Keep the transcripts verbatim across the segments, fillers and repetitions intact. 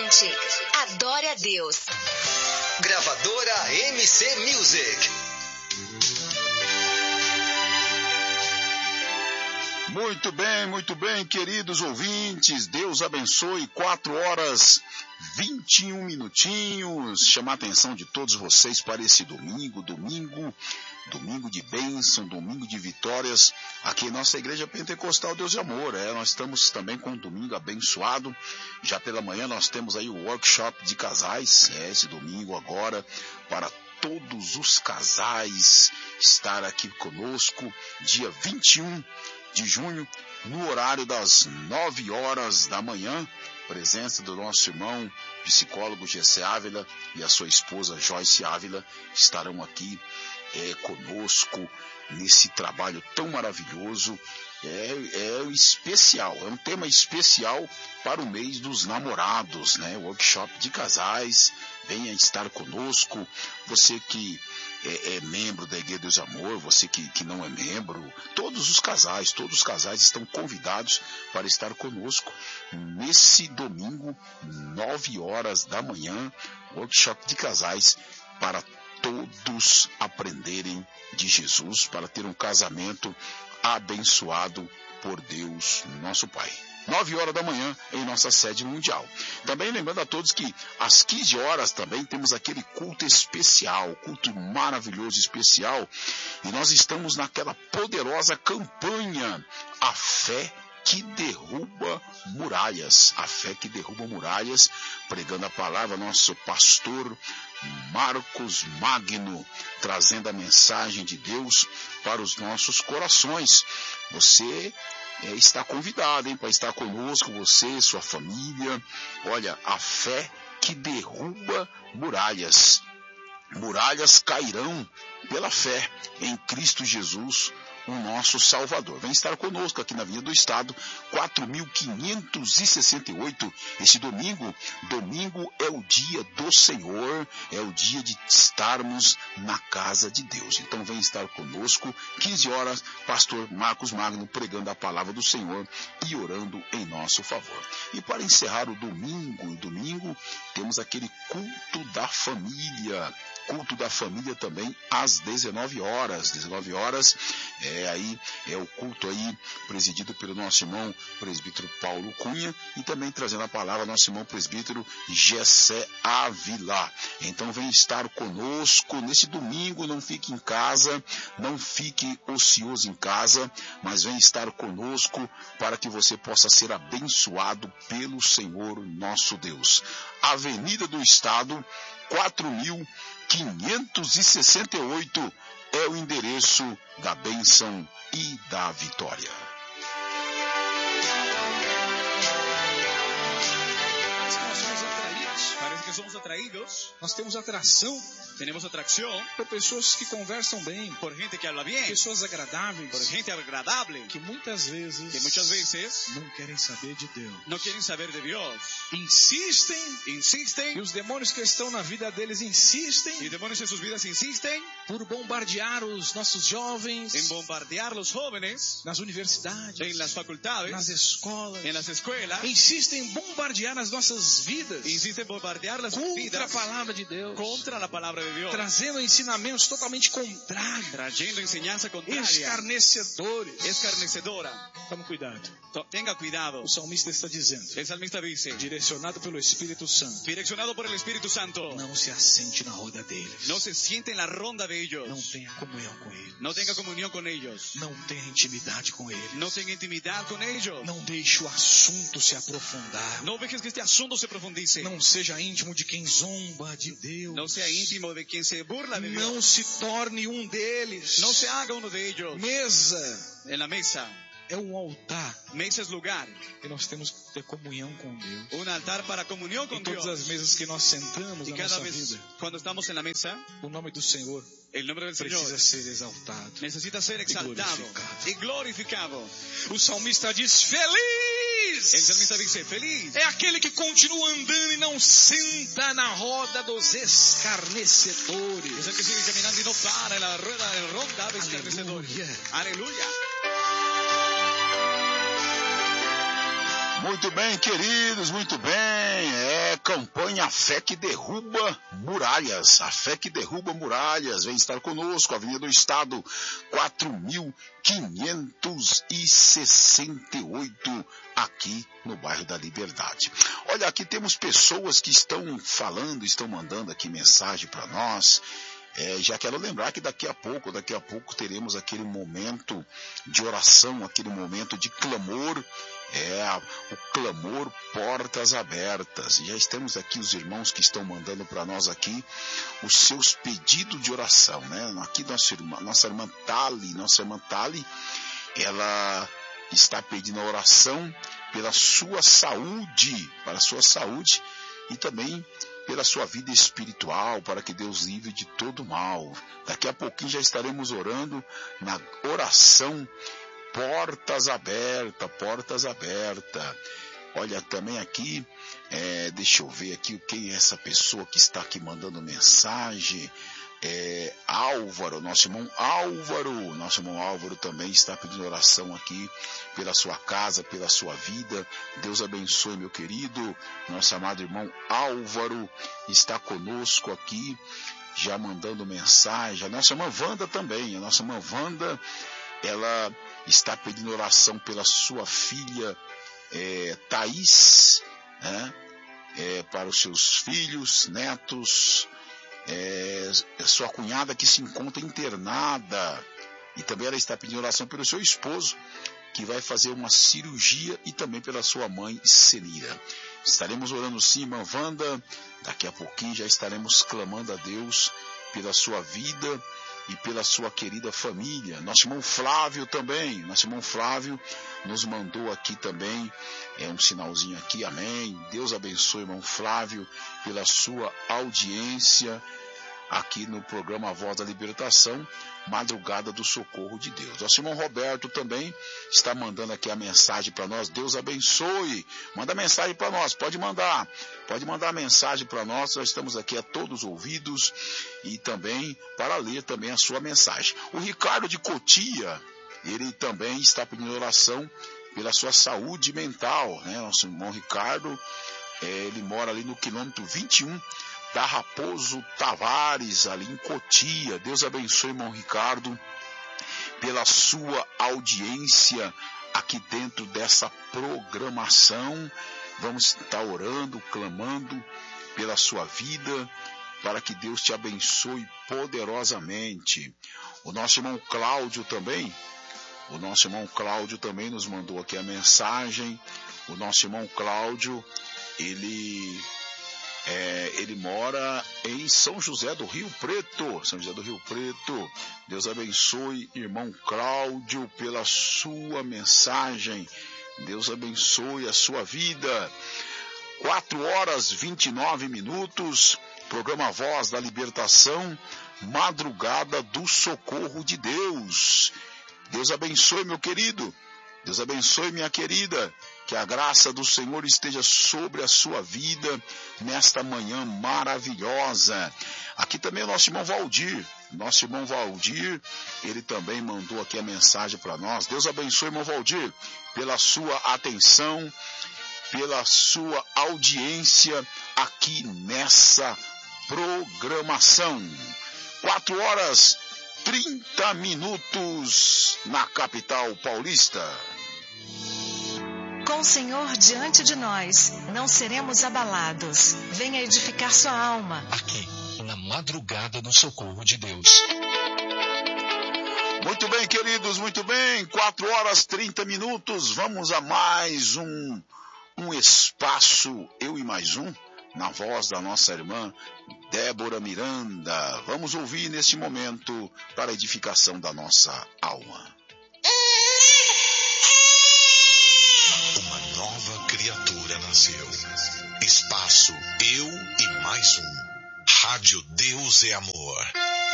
ouvinte. Adore a Deus. Gravadora M C Music. Muito bem, muito bem, queridos ouvintes. Deus abençoe. Quatro horas, vinte e um minutinhos. Chamar a atenção de todos vocês para esse domingo, domingo, domingo de bênção, domingo de vitórias. Aqui em nossa igreja Pentecostal Deus de Amor. É, nós estamos também com um domingo abençoado. Já pela manhã nós temos aí o workshop de casais. É, esse domingo agora para todos os casais estar aqui conosco, dia vinte e um de junho, no horário das nove horas da manhã, presença do nosso irmão psicólogo Gessé Ávila e a sua esposa Joyce Ávila estarão aqui é, conosco nesse trabalho tão maravilhoso. É, é especial, é um tema especial para o mês dos namorados, né? Workshop de casais. Venha estar conosco, você que é, é membro da Igreja Deus de Amor, você que, que não é membro, todos os casais, todos os casais estão convidados para estar conosco nesse domingo, nove horas da manhã, workshop de casais para todos aprenderem de Jesus, para ter um casamento abençoado por Deus, nosso Pai. nove horas da manhã em nossa sede mundial. Também lembrando a todos que às quinze horas também temos aquele culto especial, culto maravilhoso especial, e nós estamos naquela poderosa campanha, a fé que derruba muralhas, a fé que derruba muralhas, pregando a palavra, nosso pastor Marcos Magno, trazendo a mensagem de Deus para os nossos corações. Você É, está convidado, hein, para estar conosco, você, sua família. Olha, a fé que derruba muralhas. Muralhas cairão pela fé em Cristo Jesus, o nosso Salvador. Vem estar conosco aqui na Avenida do Estado, quatro mil quinhentos e sessenta e oito, esse domingo. Domingo é o dia do Senhor, é o dia de estarmos na casa de Deus. Então vem estar conosco, quinze horas, pastor Marcos Magno pregando a palavra do Senhor e orando em nosso favor. E para encerrar o domingo, o domingo temos aquele culto da família, culto da família também às dezenove horas, dezenove horas, é aí, é o culto aí presidido pelo nosso irmão presbítero Paulo Cunha e também trazendo a palavra nosso irmão presbítero Gessé Ávila. Então vem estar conosco nesse domingo, não fique em casa, não fique ocioso em casa, mas vem estar conosco para que você possa ser abençoado pelo Senhor nosso Deus. Avenida do Estado, quatro mil quinhentos e sessenta e oito é o endereço da bênção e da vitória. Parece que somos atraídos. Nós temos atração. Temos atração por pessoas que conversam bem, por gente que habla bem, pessoas agradáveis, por gente agradável, que muitas vezes, que muitas vezes não querem saber de Deus, não querem saber de Deus, insistem, insistem, e os demônios que estão na vida deles insistem, e os demônios em suas vidas insistem, por bombardear os nossos jovens, em bombardear os jovens, nas universidades, em las faculdades, nas escolas, em las escolas, insistem em bombardear as nossas vidas, insistem em bombardear as contra vidas, a palavra de Deus, contra a palavra de Deus, trazendo ensinamentos totalmente contrários, trazendo enseñanza contrária, escarnecedores, escarnecedora. Tome cuidado. Tenga cuidado. O salmista está dizendo, el salmista dice, direcionado pelo Espírito Santo, direccionado por el Espíritu Santo, não se assente na roda deles, no se siente en la ronda de ellos, não tenha comunhão com eles, no tenga comunión con ellos, não tenha intimidade com eles, no tenga intimidad con ellos, não deixe o assunto se aprofundar, no dejes que este asunto se profundice, não seja íntimo de quem zomba de Deus, no sea íntimo de quien se burla de Dios, não se torne um deles, no se haga uno de ellos. Mesa en la mesa é um altar, mesa es lugar, que nós temos que ter comunhão com Deus, un altar para comunión con em todas Dios, as mesas que nós sentamos y na cada nossa vez vida, cuando estamos en la mesa, o nome do Senhor el nombre del Señor precisa ser exaltado, necesita ser exaltado glorificado. y glorificado. O salmista diz, feliz El salmista dice, feliz é aquele que continua andando e não senta na roda dos escarnecedores. es el que sigue caminando y no para en la rueda de ronda de escarnecedores. Aleluya. Muito bem, queridos, muito bem. É, campanha A Fé que Derruba Muralhas. A Fé que Derruba Muralhas. Vem estar conosco, Avenida do Estado, quatro mil quinhentos e sessenta e oito, aqui no bairro da Liberdade. Olha, aqui temos pessoas que estão falando, estão mandando aqui mensagem para nós. É, já quero lembrar que daqui a pouco, daqui a pouco teremos aquele momento de oração, aquele momento de clamor, é, o clamor Portas Abertas. E já estamos aqui, os irmãos que estão mandando para nós aqui os seus pedidos de oração, né? Aqui nossa irmã, nossa irmã Tali, nossa irmã Tali, ela está pedindo a oração pela sua saúde, para a sua saúde e também pela sua vida espiritual, para que Deus livre de todo mal. Daqui a pouquinho já estaremos orando na oração Portas Abertas, Portas Abertas. Olha, também aqui, é, deixa eu ver aqui quem é essa pessoa que está aqui mandando mensagem. É, Álvaro, nosso irmão Álvaro, nosso irmão Álvaro também está pedindo oração aqui pela sua casa, pela sua vida. Deus abençoe, meu querido. Nosso amado irmão Álvaro está conosco aqui, já mandando mensagem. A nossa irmã Wanda também, a nossa irmã Wanda, ela está pedindo oração pela sua filha é, Thaís, né? É, para os seus filhos, netos, É, sua cunhada que se encontra internada, e também ela está pedindo oração pelo seu esposo que vai fazer uma cirurgia, e também pela sua mãe Senira. Estaremos orando sim, irmã Wanda. Daqui a pouquinho já estaremos clamando a Deus pela sua vida e pela sua querida família. Nosso irmão Flávio também, nosso irmão Flávio nos mandou aqui também é um sinalzinho aqui, amém. Deus abençoe, irmão Flávio, pela sua audiência aqui no programa Voz da Libertação, Madrugada do Socorro de Deus. Nosso irmão Roberto também está mandando aqui a mensagem para nós. Deus abençoe. Manda mensagem para nós, pode mandar. Pode mandar mensagem para nós, nós estamos aqui a todos ouvidos e também para ler também a sua mensagem. O Ricardo de Cotia, ele também está pedindo oração pela sua saúde mental, né? Nosso irmão Ricardo, é, ele mora ali no quilômetro vinte e um da Raposo Tavares, ali em Cotia. Deus abençoe, irmão Ricardo, pela sua audiência aqui dentro dessa programação. Vamos estar orando, clamando pela sua vida, para que Deus te abençoe poderosamente. O nosso irmão Cláudio também, o nosso irmão Cláudio também nos mandou aqui a mensagem. O nosso irmão Cláudio, ele... É, ele mora em São José do Rio Preto, São José do Rio Preto. Deus abençoe, irmão Cláudio, pela sua mensagem. Deus abençoe a sua vida. quatro horas e vinte e nove minutos, programa Voz da Libertação, Madrugada do Socorro de Deus. Deus abençoe, meu querido. Deus abençoe, minha querida. Que a graça do Senhor esteja sobre a sua vida nesta manhã maravilhosa. Aqui também o nosso irmão Valdir. Nosso irmão Valdir, ele também mandou aqui a mensagem para nós. Deus abençoe, irmão Valdir, pela sua atenção, pela sua audiência aqui nessa programação. Quatro horas e trinta minutos na capital paulista. Com o Senhor diante de nós, não seremos abalados. Venha edificar sua alma. Aqui, na Madrugada do Socorro de Deus. Muito bem, queridos, muito bem. quatro horas e trinta minutos. Vamos a mais um, um espaço, eu e mais um, na voz da nossa irmã Débora Miranda. Vamos ouvir neste momento para a edificação da nossa alma. Uma nova criatura nasceu. Espaço Eu e Mais Um. Rádio Deus é Amor.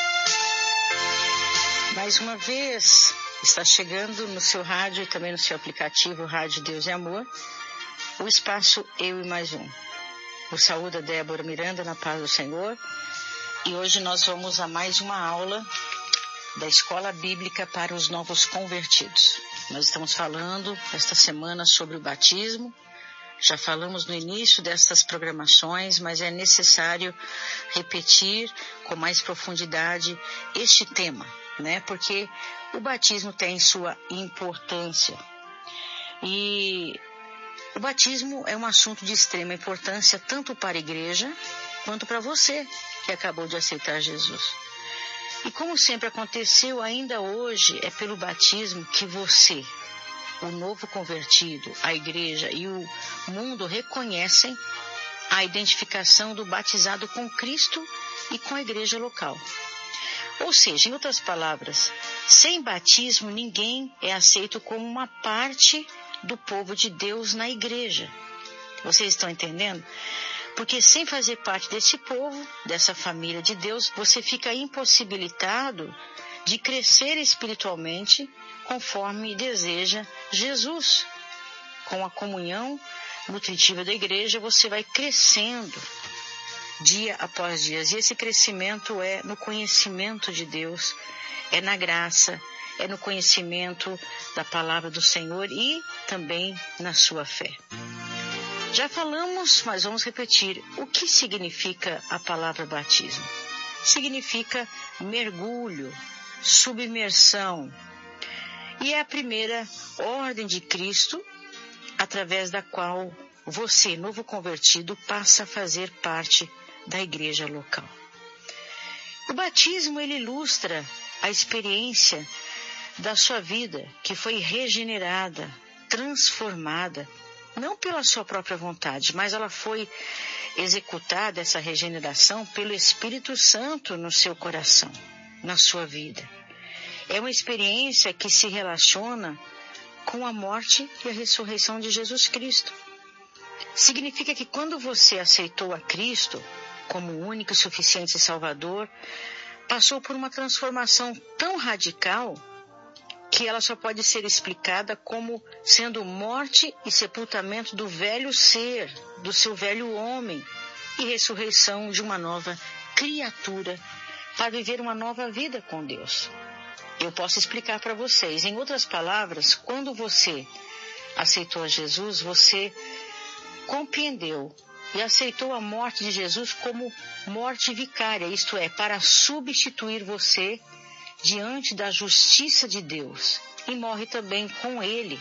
Mais uma vez, está chegando no seu rádio e também no seu aplicativo Rádio Deus é Amor, o espaço Eu e Mais Um. Eu saúdo a Débora Miranda na paz do Senhor, e hoje nós vamos a mais uma aula da Escola Bíblica para os Novos Convertidos. Nós estamos falando esta semana sobre o batismo, Já falamos no início dessas programações, mas é necessário repetir com mais profundidade este tema, né? Porque o batismo tem sua importância. E o batismo é um assunto de extrema importância tanto para a igreja quanto para você que acabou de aceitar Jesus. E como sempre aconteceu, ainda hoje é pelo batismo que você, o novo convertido, a igreja e o mundo reconhecem a identificação do batizado com Cristo e com a igreja local. Ou seja, em outras palavras, sem batismo ninguém é aceito como uma parte do povo de Deus na igreja. Vocês estão entendendo? Porque sem fazer parte desse povo, dessa família de Deus, você fica impossibilitado de crescer espiritualmente conforme deseja Jesus. Com a comunhão nutritiva da igreja, você vai crescendo dia após dia. E esse crescimento é no conhecimento de Deus, é na graça, é no conhecimento da palavra do Senhor e também na sua fé. Já falamos, mas vamos repetir, o que significa a palavra batismo? Significa mergulho, submersão. E é a primeira ordem de Cristo, através da qual você, novo convertido, passa a fazer parte da igreja local. O batismo, ele ilustra a experiência da sua vida, que foi regenerada, transformada, não pela sua própria vontade, mas ela foi executada, essa regeneração, pelo Espírito Santo no seu coração, na sua vida. É uma experiência que se relaciona com a morte e a ressurreição de Jesus Cristo. Significa que quando você aceitou a Cristo como o único e suficiente Salvador, passou por uma transformação tão radical que ela só pode ser explicada como sendo morte e sepultamento do velho ser, do seu velho homem, e ressurreição de uma nova criatura para viver uma nova vida com Deus. Eu posso explicar para vocês. Em outras palavras, quando você aceitou a Jesus, você compreendeu e aceitou a morte de Jesus como morte vicária, isto é, para substituir você diante da justiça de Deus, e morre também com Ele.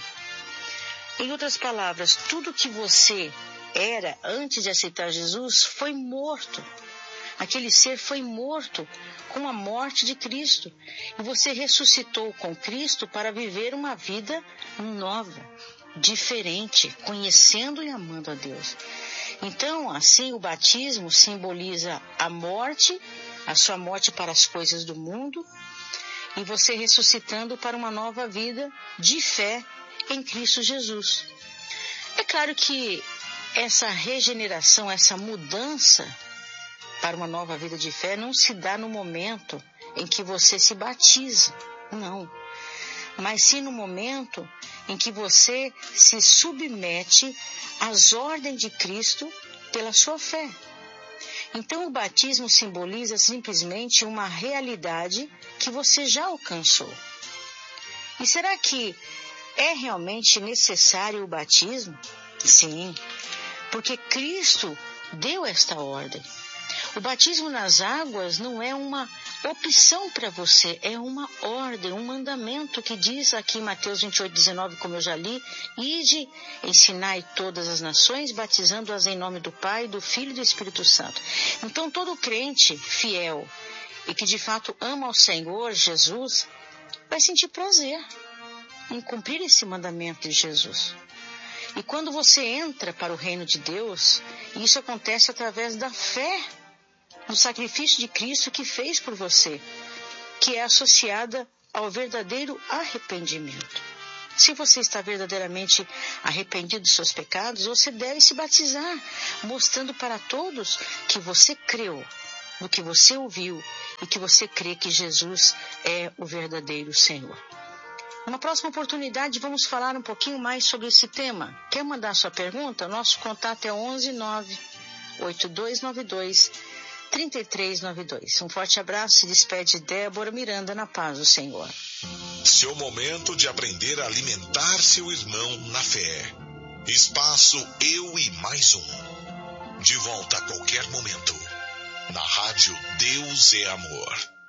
Em outras palavras, tudo que você era antes de aceitar Jesus foi morto. Aquele ser foi morto com a morte de Cristo. E você ressuscitou com Cristo para viver uma vida nova, diferente, conhecendo e amando a Deus. Então, assim, o batismo simboliza a morte, a sua morte para as coisas do mundo, e você ressuscitando para uma nova vida de fé em Cristo Jesus. É claro que essa regeneração, essa mudança para uma nova vida de fé não se dá no momento em que você se batiza, não. Mas sim no momento em que você se submete às ordens de Cristo pela sua fé. Então o batismo simboliza simplesmente uma realidade que você já alcançou. E será que é realmente necessário o batismo? Sim, porque Cristo deu esta ordem. O batismo nas águas não é uma opção para você, é uma ordem, um mandamento que diz aqui em Mateus vinte e oito, dezenove, como eu já li: ide, ensinai todas as nações, batizando-as em nome do Pai, do Filho e do Espírito Santo. Então todo crente fiel e que de fato ama ao Senhor Jesus vai sentir prazer em cumprir esse mandamento de Jesus. E quando você entra para o reino de Deus, isso acontece através da fé no sacrifício de Cristo que fez por você, que é associada ao verdadeiro arrependimento. Se você está verdadeiramente arrependido dos seus pecados, você deve se batizar, mostrando para todos que você creu no que você ouviu e que você crê que Jesus é o verdadeiro Senhor. Numa próxima oportunidade, vamos falar um pouquinho mais sobre esse tema. Quer mandar sua pergunta? Nosso contato é onze nove oito dois nove dois três três nove dois. Um forte abraço, se despede Débora Miranda, na paz do Senhor. Seu momento de aprender a alimentar seu irmão na fé. Espaço Eu e Mais Um. De volta a qualquer momento. Na Rádio Deus é Amor.